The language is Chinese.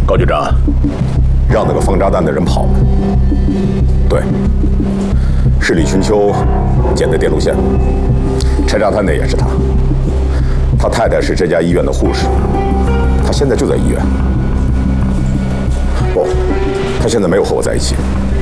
高局长， 让那个放炸弹的人跑了。对，是李春秋剪的电路线，拆炸弹的也是他。他太太是这家医院的护士，他现在就在医院。不，他现在没有和我在一起。